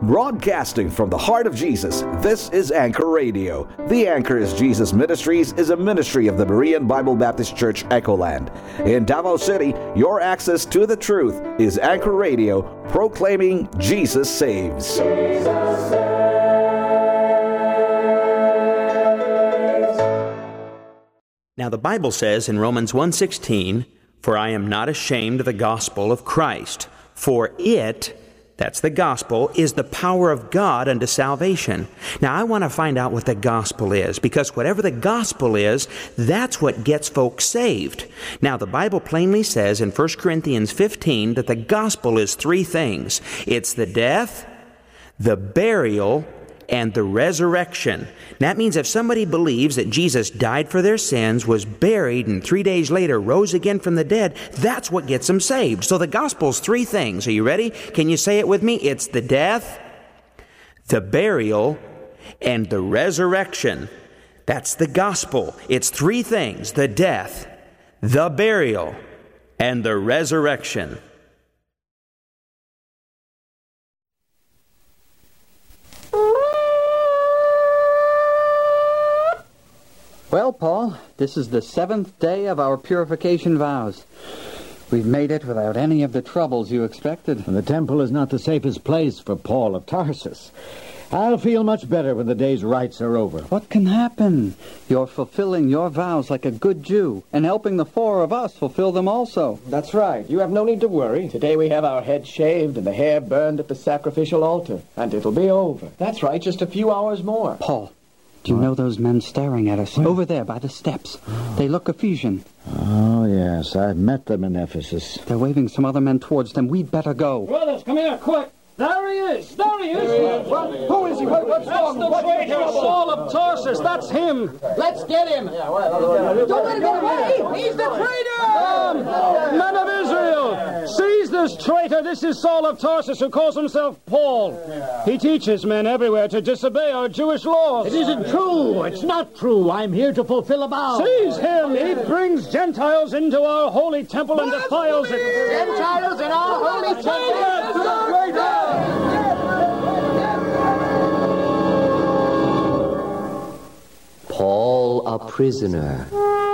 Broadcasting from the heart of Jesus, this is Anchor Radio. The Anchor is Jesus Ministries is a ministry of the Berean Bible Baptist Church, Echoland. In Davao City, your access to the truth is Anchor Radio, proclaiming Jesus saves. Jesus saves. Now the Bible says in Romans 1:16, "For I am not ashamed of the gospel of Christ, for it," that's the gospel, "is the power of God unto salvation." Now I want to find out what the gospel is, because whatever the gospel is, that's what gets folks saved. Now the Bible plainly says in 1 Corinthians 15 that the gospel is three things. It's the death, the burial, and the resurrection. That means if somebody believes that Jesus died for their sins, was buried, and 3 days later rose again from the dead, that's what gets them saved. So the gospel's three things. Are you ready? Can you say it with me? It's the death, the burial, and the resurrection. That's the gospel. It's three things: the death, the burial, and the resurrection. Well, Paul, this is the 7th day of our purification vows. We've made it without any of the troubles you expected. And the temple is not the safest place for Paul of Tarsus. I'll feel much better when the day's rites are over. What can happen? You're fulfilling your vows like a good Jew and helping the 4 of us fulfill them also. That's right. You have no need to worry. Today we have our heads shaved and the hair burned at the sacrificial altar. And it'll be over. That's right, just a few hours more. Paul, do you know those men staring at us? Over there by the steps. They look Ephesian. Oh, yes. I've met them in Ephesus. They're waving some other men towards them. We'd better go. Brothers, come here, quick. There he is! There he is! Who is he? What's wrong? That's the traitor, Saul of Tarsus. That's him. Let's get him. Don't let him get away! He's the traitor! Men of Israel, seize this traitor. This is Saul of Tarsus, who calls himself Paul. He teaches men everywhere to disobey our Jewish laws. It isn't true. It's not true. I'm here to fulfill a vow. Seize him! He brings Gentiles into our holy temple and defiles it. Gentiles in our holy temple! Paul, a prisoner.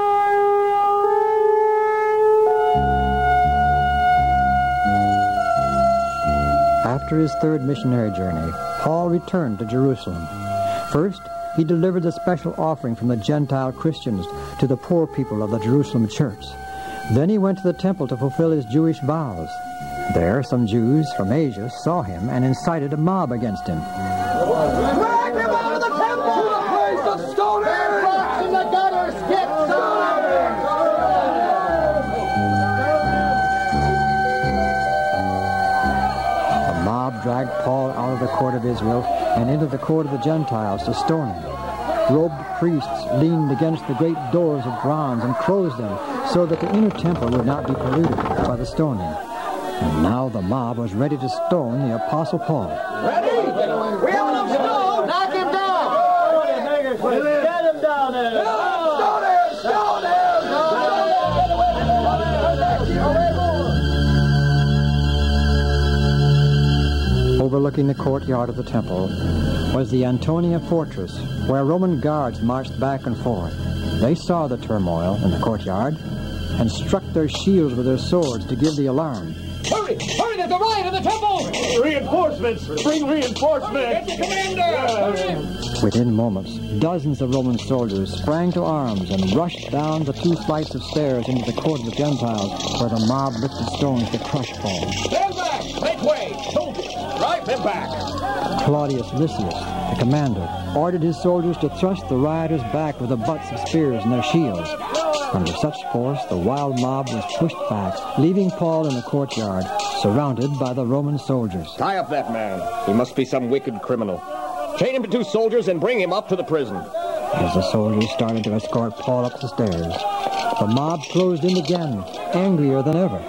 After his 3rd missionary journey, Paul returned to Jerusalem. First, he delivered the special offering from the Gentile Christians to the poor people of the Jerusalem church. Then he went to the temple to fulfill his Jewish vows. There, some Jews from Asia saw him and incited a mob against him. Drag him out of the temple! To the place of stoning! Their rocks in the gutters! Get stoning! The mob dragged Paul out of the court of Israel and into the court of the Gentiles to stone him. Robed priests leaned against the great doors of bronze and closed them so that the inner temple would not be polluted by the stoning. And now the mob was ready to stone the Apostle Paul. Ready? We have enough stone! Knock him down! Get him down there! Stone him! Stone him! Overlooking the courtyard of the temple was the Antonia fortress, where Roman guards marched back and forth. They saw the turmoil in the courtyard and struck their shields with their swords to give the alarm. Hurry! Hurry! There's a riot in the temple! Reinforcements! Bring reinforcements! Get the commander! Within moments, dozens of Roman soldiers sprang to arms and rushed down the 2 flights of stairs into the court of the Gentiles, where the mob lifted stones to crush Paul. Stand back! Make way! Soldiers, drive them back! Claudius Lysias, the commander, ordered his soldiers to thrust the rioters back with the butts of spears and their shields. Under such force, the wild mob was pushed back, leaving Paul in the courtyard, surrounded by the Roman soldiers. Tie up that man. He must be some wicked criminal. Chain him to 2 soldiers and bring him up to the prison. As the soldiers started to escort Paul up the stairs, the mob closed in again, angrier than ever.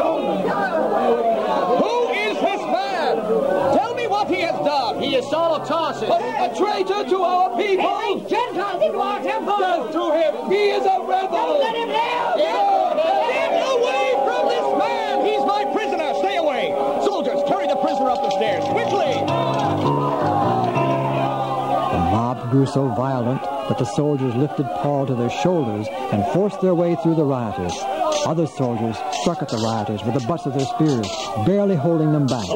Who is this man? Tell me what he has done. He is Saul of Tarsus. A traitor to our people. He brings Gentiles into our temple. Death to him. He is a rebel. Don't let him live. Get away from this man. He's my prisoner. Stay away. Soldiers, carry the prisoner up the stairs. Quickly. grew so violent that the soldiers lifted Paul to their shoulders and forced their way through the rioters. Other soldiers struck at the rioters with the butts of their spears, barely holding them back.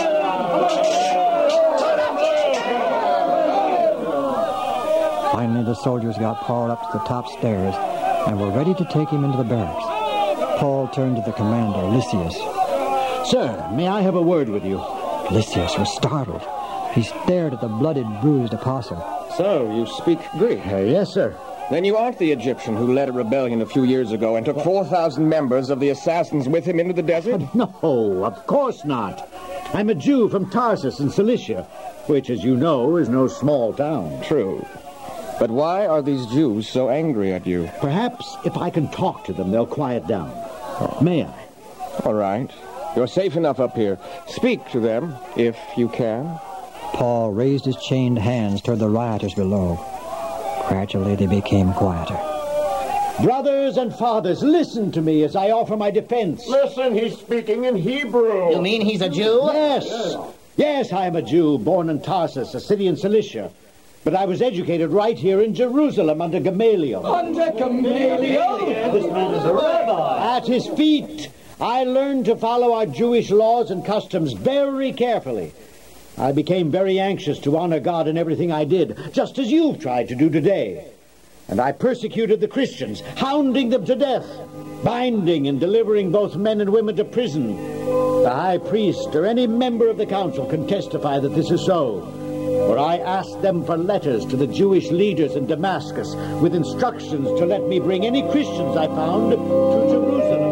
Finally, the soldiers got Paul up to the top stairs and were ready to take him into the barracks. Paul turned to the commander, Lysias. Sir, may I have a word with you? Lysias was startled. He stared at the blooded, bruised apostle. So, you speak Greek? Yes, sir. Then you aren't the Egyptian who led a rebellion a few years ago and took 4,000 members of the assassins with him into the desert? No, of course not. I'm a Jew from Tarsus in Cilicia, which, as you know, is no small town. True. But why are these Jews so angry at you? Perhaps if I can talk to them, they'll quiet down. May I? All right. You're safe enough up here. Speak to them, if you can. Paul raised his chained hands toward the rioters below. Gradually, they became quieter. Brothers and fathers, listen to me as I offer my defense. Listen, he's speaking in Hebrew. You mean he's a Jew? Yes. Yes, I am a Jew, born in Tarsus, a city in Cilicia. But I was educated right here in Jerusalem under Gamaliel. Under Gamaliel? This man is a rabbi. At his feet, I learned to follow our Jewish laws and customs very carefully. I became very anxious to honor God in everything I did, just as you've tried to do today. And I persecuted the Christians, hounding them to death, binding and delivering both men and women to prison. The high priest or any member of the council can testify that this is so. For I asked them for letters to the Jewish leaders in Damascus with instructions to let me bring any Christians I found to Jerusalem.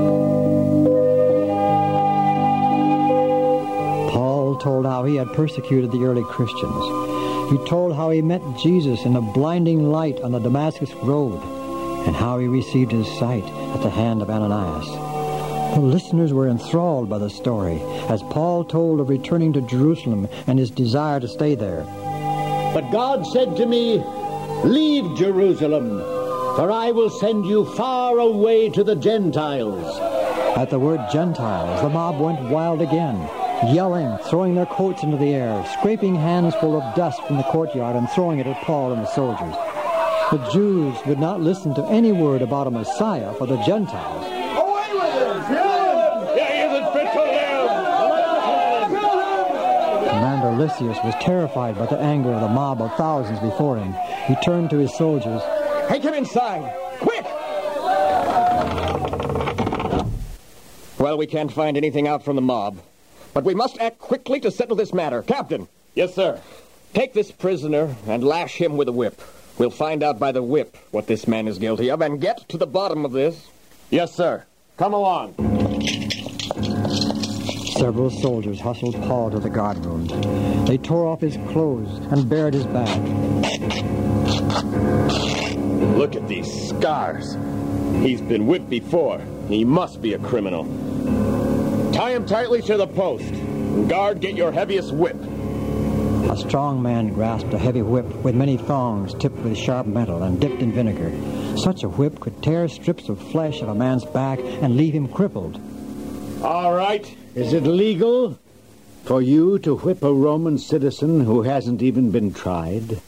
Paul told how he had persecuted the early Christians. He told how he met Jesus in a blinding light on the Damascus road, and how he received his sight at the hand of Ananias. The listeners were enthralled by the story, as Paul told of returning to Jerusalem and his desire to stay there. But God said to me, "Leave Jerusalem, for I will send you far away to the Gentiles." At the word Gentiles, the mob went wild again, yelling, throwing their coats into the air, scraping handsful of dust from the courtyard and throwing it at Paul and the soldiers. The Jews would not listen to any word about a Messiah for the Gentiles. Commander Lysias was terrified by the anger of the mob of thousands before him. He turned to his soldiers. Take him inside! Quick! Well, we can't find anything out from the mob. But we must act quickly to settle this matter. Captain! Yes, sir. Take this prisoner and lash him with a whip. We'll find out by the whip what this man is guilty of and get to the bottom of this. Yes, sir. Come along. Several soldiers hustled Paul to the guardroom. They tore off his clothes and bared his back. Look at these scars. He's been whipped before. He must be a criminal. Tie him tightly to the post. Guard, get your heaviest whip. A strong man grasped a heavy whip with many thongs tipped with sharp metal and dipped in vinegar. Such a whip could tear strips of flesh of a man's back and leave him crippled. All right. Is it legal for you to whip a Roman citizen who hasn't even been tried?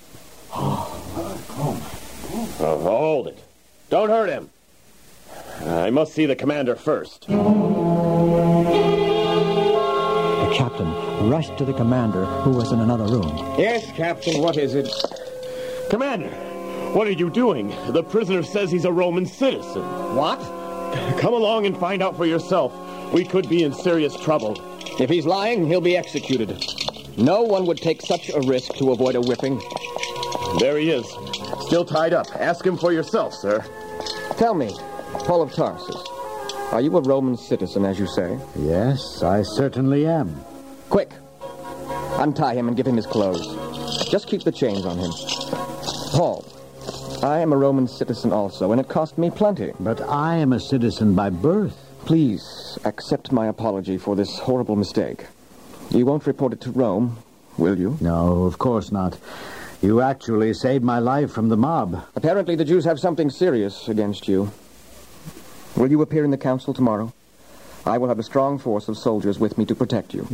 Hold it. Don't hurt him. I must see the commander first. The captain rushed to the commander, who was in another room. Yes, Captain, what is it? Commander, what are you doing? The prisoner says he's a Roman citizen. What? Come along and find out for yourself. We could be in serious trouble. If he's lying, he'll be executed. No one would take such a risk to avoid a whipping. There he is, still tied up. Ask him for yourself, sir. Tell me, Paul of Tarsus, are you a Roman citizen, as you say? Yes, I certainly am. Quick, untie him and give him his clothes. Just keep the chains on him. Paul, I am a Roman citizen also, and it cost me plenty. But I am a citizen by birth. Please accept my apology for this horrible mistake. You won't report it to Rome, will you? No, of course not. You actually saved my life from the mob. Apparently the Jews have something serious against you. Will you appear in the council tomorrow? I will have a strong force of soldiers with me to protect you. Yes, I want to appear before them. The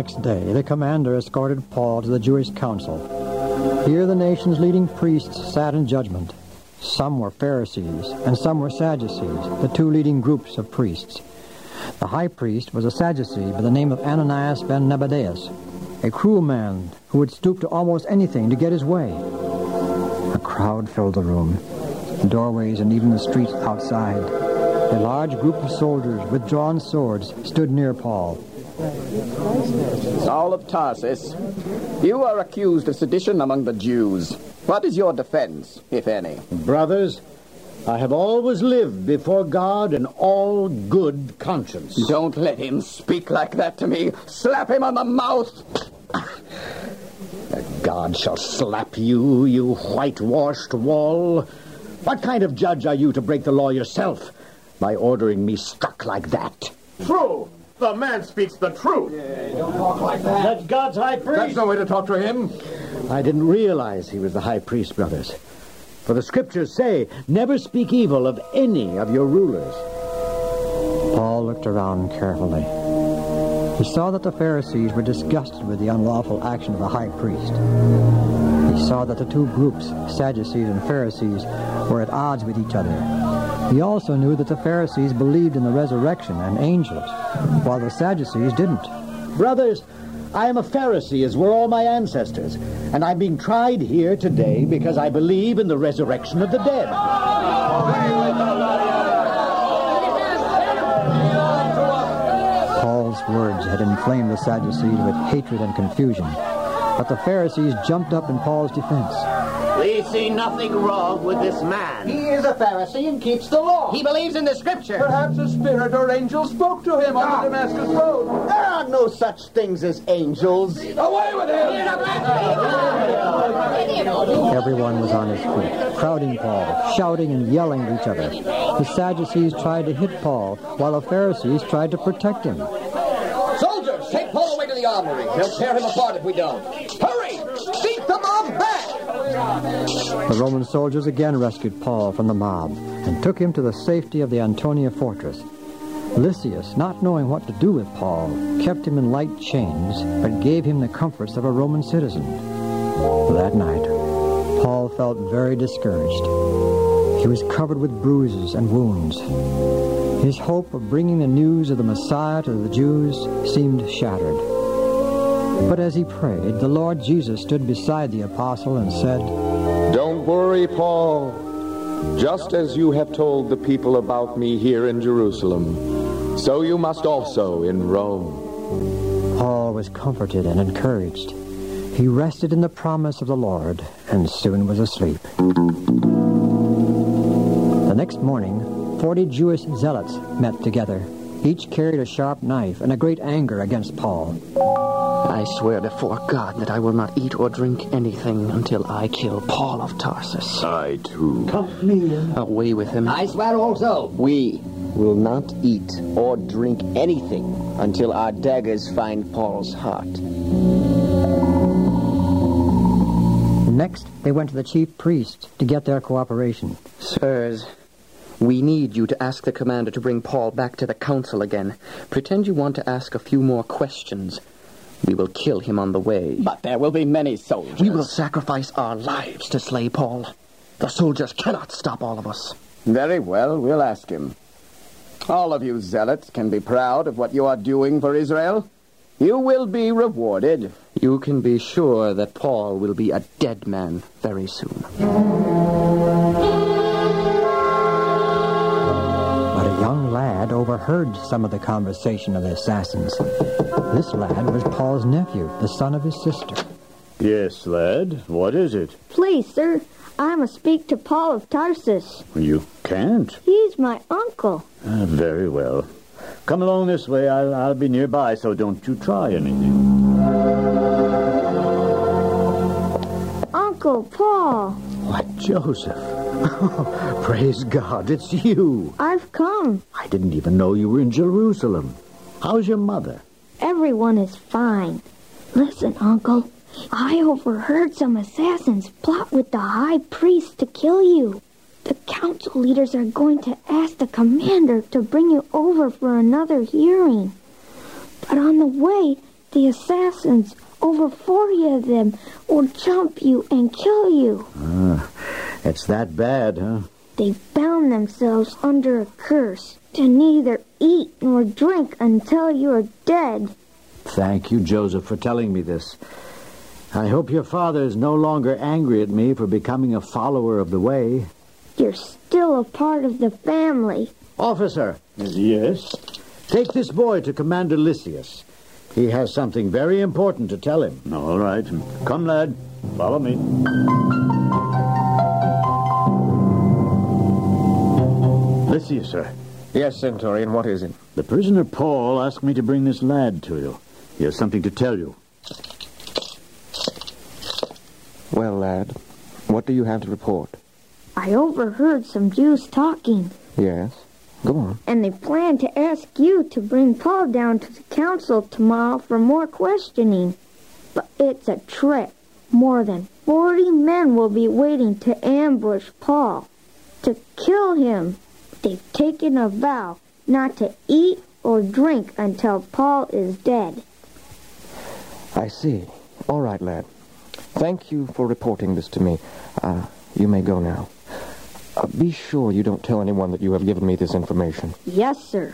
next day, the commander escorted Paul to the Jewish council. Here the nation's leading priests sat in judgment. Some were Pharisees, and some were Sadducees, the two leading groups of priests. The high priest was a Sadducee by the name of Ananias ben Nebadeus, a cruel man who would stoop to almost anything to get his way. A crowd filled the room, the doorways and even the streets outside. A large group of soldiers with drawn swords stood near Paul. Saul of Tarsus, you are accused of sedition among the Jews. What is your defense, if any? Brothers, I have always lived before God in all good conscience. Don't let him speak like that to me. Slap him on the mouth. God shall slap you, you whitewashed wall. What kind of judge are you to break the law yourself by ordering me struck like that? True. The man speaks the truth. Don't talk like that. That's God's high priest. That's no way to talk to him. I didn't realize he was the high priest, brothers. For the scriptures say, never speak evil of any of your rulers. Paul looked around carefully. He saw that the Pharisees were disgusted with the unlawful action of the high priest. He saw that the two groups, Sadducees and Pharisees, were at odds with each other. He also knew that the Pharisees believed in the resurrection and angels, while the Sadducees didn't. Brothers, I am a Pharisee, as were all my ancestors, and I'm being tried here today because I believe in the resurrection of the dead. Paul's words had inflamed the Sadducees with hatred and confusion, but the Pharisees jumped up in Paul's defense. We see nothing wrong with this man. He is a Pharisee and keeps the law. He believes in the scripture. Perhaps a spirit or angel spoke to him on the Damascus Road. There are no such things as angels. Away with him! Everyone was on his feet, crowding Paul, shouting and yelling at each other. The Sadducees tried to hit Paul, while the Pharisees tried to protect him. Soldiers, take Paul away to the armory. They'll tear him apart if we don't. Hurry! Beat the mob back! The Roman soldiers again rescued Paul from the mob and took him to the safety of the Antonia fortress. Lysias, not knowing what to do with Paul, kept him in light chains, but gave him the comforts of a Roman citizen. That night, Paul felt very discouraged. He was covered with bruises and wounds. His hope of bringing the news of the Messiah to the Jews seemed shattered. But as he prayed, the Lord Jesus stood beside the apostle and said, "Don't worry, Paul. Just as you have told the people about me here in Jerusalem, so you must also in Rome." Paul was comforted and encouraged. He rested in the promise of the Lord and soon was asleep. The next morning, 40 Jewish zealots met together. Each carried a sharp knife and a great anger against Paul. I swear before God that I will not eat or drink anything until I kill Paul of Tarsus. I too. Come, me. Away with him. I swear also. We will not eat or drink anything until our daggers find Paul's heart. Next, they went to the chief priests to get their cooperation. Sirs, we need you to ask the commander to bring Paul back to the council again. Pretend you want to ask a few more questions. We will kill him on the way. But there will be many soldiers. We will sacrifice our lives to slay Paul. The soldiers cannot stop all of us. Very well, we'll ask him. All of you zealots can be proud of what you are doing for Israel. You will be rewarded. You can be sure that Paul will be a dead man very soon. But a young lad overheard some of the conversation of the assassins. This lad was Paul's nephew, the son of his sister. Yes, lad. What is it? Please, sir, I must speak to Paul of Tarsus. You can't. He's my uncle. Very well. Come along this way. I'll be nearby, so don't you try anything. Uncle Paul. Why, Joseph. Praise God, it's you. I've come. I didn't even know you were in Jerusalem. How's your mother? Everyone is fine. Listen, Uncle. I overheard some assassins plot with the high priest to kill you. The council leaders are going to ask the commander to bring you over for another hearing. But on the way, The assassins, over 40 of them, will jump you and kill you. It's that bad, huh? They bound themselves under a curse to neither eat nor drink until you are dead. Thank you, Joseph, for telling me this. I hope your father is no longer angry at me for becoming a follower of the way. You're still a part of the family. Officer. Yes? Take this boy to Commander Lysias. He has something very important to tell him. All right. Come, lad. Follow me. Lysias, sir. Yes, Centurion, what is it? The prisoner Paul asked me to bring this lad to you. He has something to tell you. Well, lad, what do you have to report? I overheard some Jews talking. Yes? Go on. And they plan to ask you to bring Paul down to the council tomorrow for more questioning. But it's a trick. More than 40 men will be waiting to ambush Paul, to kill him. They've taken a vow not to eat or drink until Paul is dead. I see. All right, lad. Thank you for reporting this to me. You may go now. Be sure you don't tell anyone that you have given me this information. Yes, sir.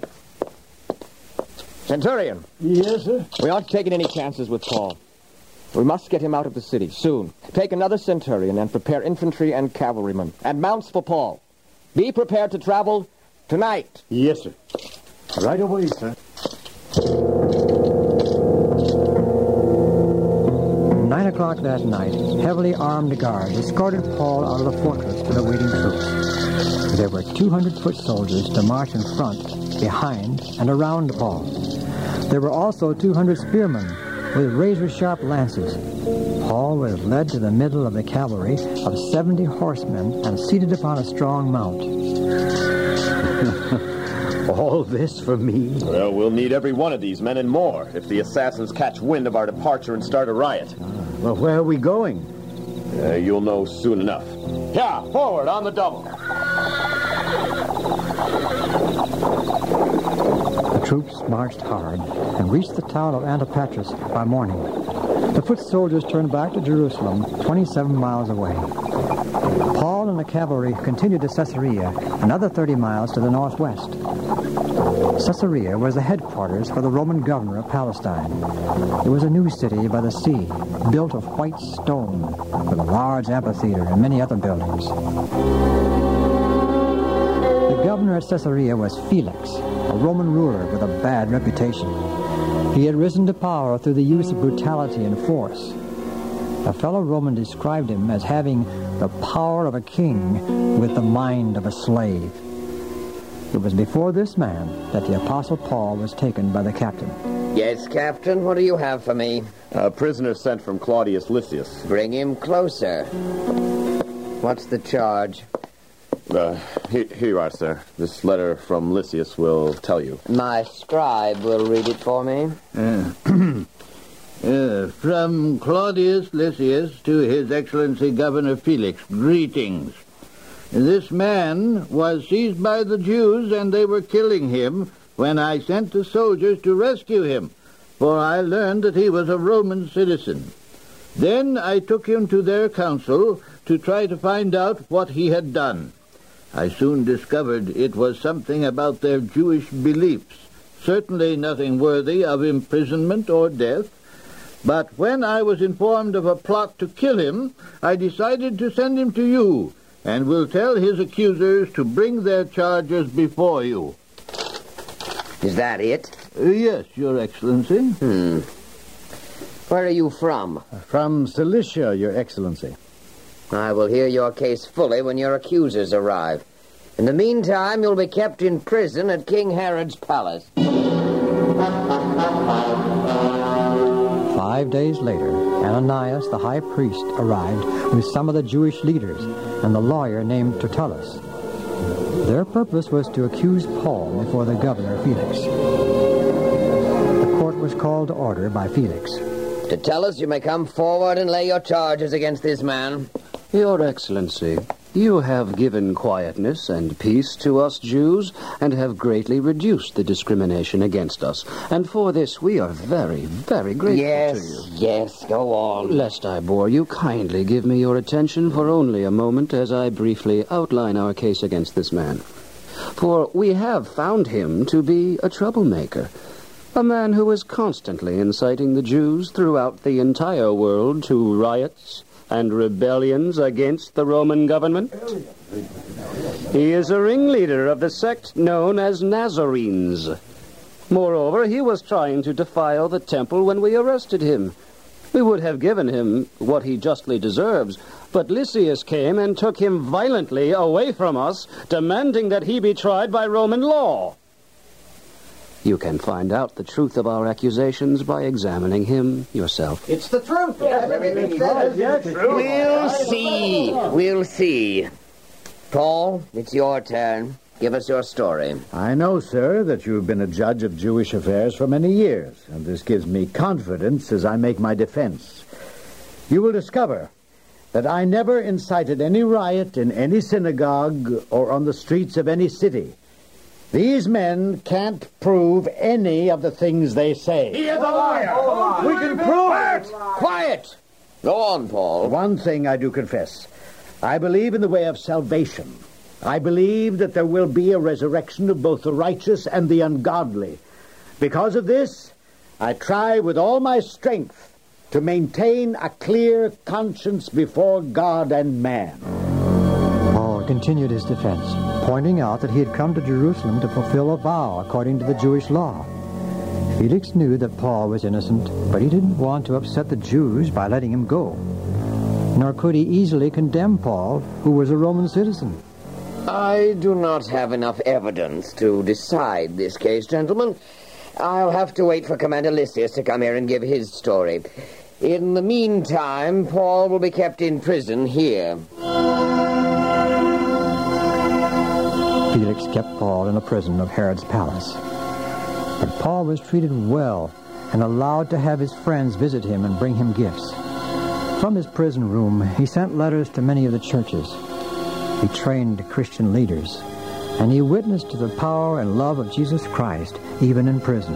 Centurion. Yes, sir? We aren't taking any chances with Paul. We must get him out of the city, soon. Take another centurion and prepare infantry and cavalrymen, and mounts for Paul. Be prepared to travel tonight. Yes, sir. Right away, sir. 9 o'clock that night, heavily armed guards escorted Paul out of the fortress to the waiting troops. There were 200 foot soldiers to march in front, behind, and around Paul. There were also 200 spearmen with razor-sharp lances. Paul was led to the middle of the cavalry of 70 horsemen and seated upon a strong mount. All this for me? Well, we'll need every one of these men and more if the assassins catch wind of our departure and start a riot. Well, where are we going? You'll know soon enough. Yeah, forward on the double. The troops marched hard and reached the town of Antipatris by morning. The foot soldiers turned back to Jerusalem, 27 miles away. Paul and the cavalry continued to Caesarea, another 30 miles to the northwest. Caesarea was the headquarters for the Roman governor of Palestine. It was a new city by the sea, built of white stone, with a large amphitheater and many other buildings. The governor at Caesarea was Felix, a Roman ruler with a bad reputation. He had risen to power through the use of brutality and force. A fellow Roman described him as having the power of a king with the mind of a slave. It was before this man that the Apostle Paul was taken by the captain. Yes, Captain, what do you have for me? A prisoner sent from Claudius Lysias. Bring him closer. What's the charge? Here you are, sir. This letter from Lysias will tell you. My scribe will read it for me. From Claudius Lysias to His Excellency Governor Felix, greetings. This man was seized by the Jews, and they were killing him when I sent the soldiers to rescue him, for I learned that he was a Roman citizen. Then I took him to their council to try to find out what he had done. I soon discovered it was something about their Jewish beliefs, certainly nothing worthy of imprisonment or death. But when I was informed of a plot to kill him, I decided to send him to you, and will tell his accusers to bring their charges before you. Is that it? Yes, Your Excellency. Where are you from? From Cilicia, Your Excellency. I will hear your case fully when your accusers arrive. In the meantime, you'll be kept in prison at King Herod's palace. 5 days later, Ananias, the high priest, arrived with some of the Jewish leaders and the lawyer named Tertullus. Their purpose was to accuse Paul before the governor Felix. The court was called to order by Felix. Tertullus, you may come forward and lay your charges against this man. Your Excellency, You have given quietness and peace to us Jews, and have greatly reduced the discrimination against us. And for this we are very, very grateful to you. Yes, go on. Lest I bore you, kindly give me your attention for only a moment as I briefly outline our case against this man. For we have found him to be a troublemaker, a man who is constantly inciting the Jews throughout the entire world to riots and rebellions against the Roman government. He is a ringleader of the sect known as Nazarenes. Moreover, he was trying to defile the temple when we arrested him. We would have given him what he justly deserves, but Lysias came and took him violently away from us, demanding that he be tried by Roman law. You can find out the truth of our accusations by examining him yourself. It's the truth. We'll see. Paul, it's your turn. Give us your story. I know, sir, that you've been a judge of Jewish affairs for many years, and this gives me confidence as I make my defense. You will discover that I never incited any riot in any synagogue or on the streets of any city. These men can't prove any of the things they say. He is a liar. We can prove it. Quiet! Go on, Paul. One thing I do confess. I believe in the way of salvation. I believe that there will be a resurrection of both the righteous and the ungodly. Because of this, I try with all my strength to maintain a clear conscience before God and man. Paul continued his defense, pointing out that he had come to Jerusalem to fulfill a vow according to the Jewish law. Felix knew that Paul was innocent, but he didn't want to upset the Jews by letting him go. Nor could he easily condemn Paul, who was a Roman citizen. I do not have enough evidence to decide this case, gentlemen. I'll have to wait for Commander Lysias to come here and give his story. In the meantime, Paul will be kept in prison here. Felix kept Paul in a prison of Herod's palace. But Paul was treated well and allowed to have his friends visit him and bring him gifts. From his prison room, he sent letters to many of the churches. He trained Christian leaders, and he witnessed to the power and love of Jesus Christ, even in prison.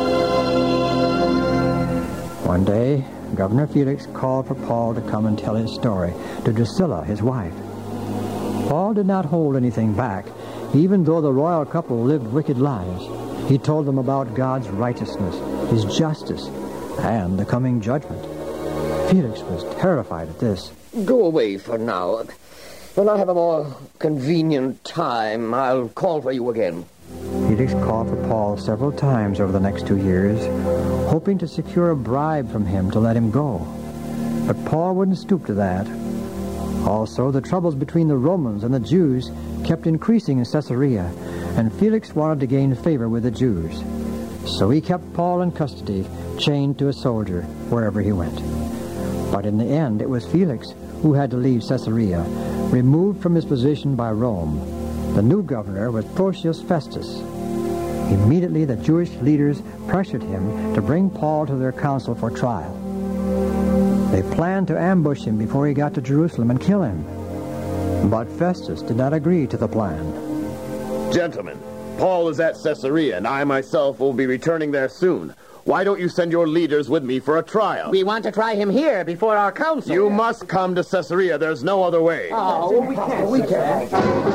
One day, Governor Felix called for Paul to come and tell his story to Drusilla, his wife. Paul did not hold anything back, even though the royal couple lived wicked lives. He told them about God's righteousness, his justice, and the coming judgment. Felix was terrified at this. Go away for now. When I have a more convenient time, I'll call for you again. Felix called for Paul several times over the next 2 years, hoping to secure a bribe from him to let him go. But Paul wouldn't stoop to that. Also, the troubles between the Romans and the Jews kept increasing in Caesarea, and Felix wanted to gain favor with the Jews. So he kept Paul in custody, chained to a soldier wherever he went. But in the end, it was Felix who had to leave Caesarea, removed from his position by Rome. The new governor was Porcius Festus. Immediately, the Jewish leaders pressured him to bring Paul to their council for trial. They planned to ambush him before he got to Jerusalem and kill him. But Festus did not agree to the plan. Gentlemen, Paul is at Caesarea, and I myself will be returning there soon. Why don't you send your leaders with me for a trial? We want to try him here before our council. You must come to Caesarea. There's no other way. Oh, we can't.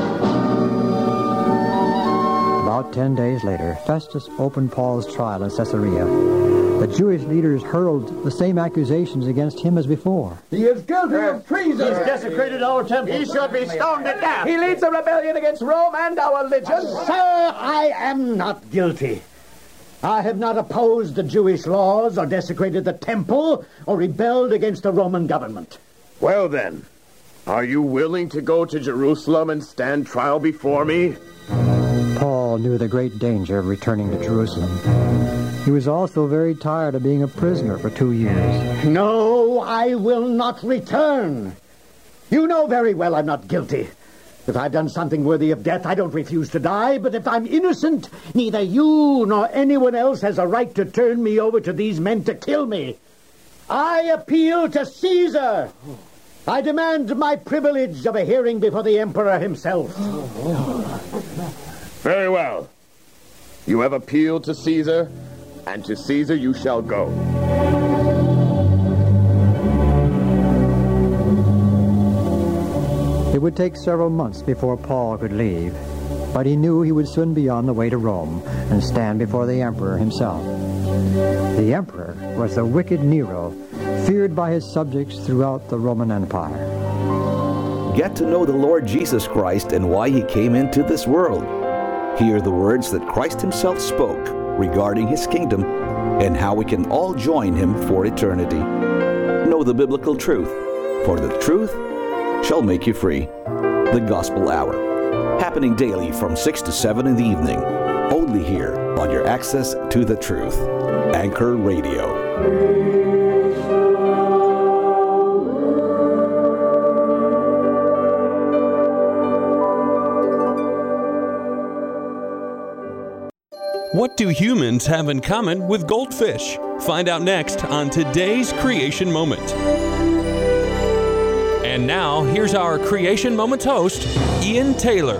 About 10 days later, Festus opened Paul's trial in Caesarea. The Jewish leaders hurled the same accusations against him as before. He is guilty of treason. He's desecrated our temple. He should be stoned to death. He leads a rebellion against Rome and our religion. Sir, I am not guilty. I have not opposed the Jewish laws or desecrated the temple or rebelled against the Roman government. Well then, are you willing to go to Jerusalem and stand trial before me? Paul knew the great danger of returning to Jerusalem. He was also very tired of being a prisoner for 2 years. No, I will not return. You know very well I'm not guilty. If I've done something worthy of death, I don't refuse to die. But if I'm innocent, neither you nor anyone else has a right to turn me over to these men to kill me. I appeal to Caesar. I demand my privilege of a hearing before the Emperor himself. Very well. You have appealed to Caesar, and to Caesar you shall go. It would take several months before Paul could leave, but he knew he would soon be on the way to Rome and stand before the emperor himself. The emperor was the wicked Nero, feared by his subjects throughout the Roman Empire. Get to know the Lord Jesus Christ and why he came into this world. Hear the words that Christ himself spoke regarding his kingdom and how we can all join him for eternity. Know the biblical truth, for the truth shall make you free. The Gospel Hour, happening daily from 6 to 7 in the evening, only here on your access to the truth. Anchor Radio. What do humans have in common with goldfish? Find out next on today's Creation Moment. And now, here's our Creation Moments host, Ian Taylor.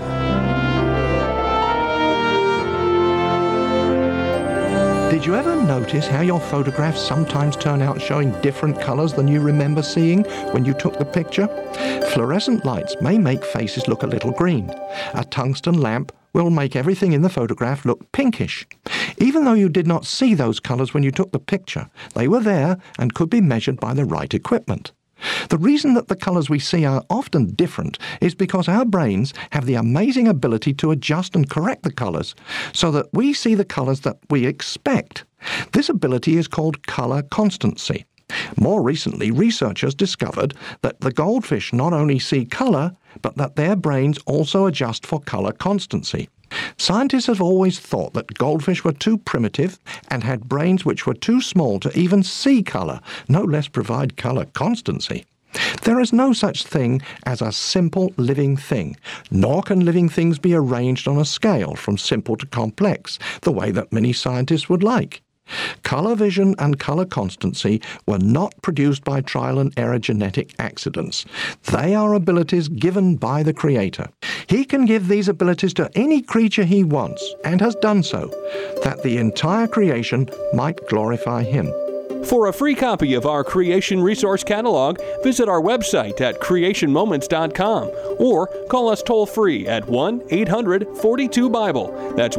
Did you ever notice how your photographs sometimes turn out showing different colors than you remember seeing when you took the picture? Fluorescent lights may make faces look a little green. A tungsten lamp will make everything in the photograph look pinkish. Even though you did not see those colors when you took the picture, they were there and could be measured by the right equipment. The reason that the colors we see are often different is because our brains have the amazing ability to adjust and correct the colors so that we see the colors that we expect. This ability is called color constancy. More recently, researchers discovered that the goldfish not only see color, but that their brains also adjust for color constancy. Scientists have always thought that goldfish were too primitive and had brains which were too small to even see color, no less provide color constancy. There is no such thing as a simple living thing, nor can living things be arranged on a scale from simple to complex, the way that many scientists would like. Color vision and color constancy were not produced by trial and error genetic accidents. They are abilities given by the Creator. He can give these abilities to any creature he wants, and has done so, that the entire creation might glorify Him. For a free copy of our Creation Resource Catalog, visit our website at creationmoments.com or call us toll-free at 1-800-42-BIBLE. That's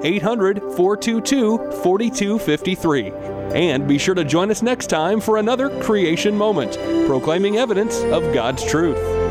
1-800-422-4253. And be sure to join us next time for another Creation Moment, proclaiming evidence of God's truth.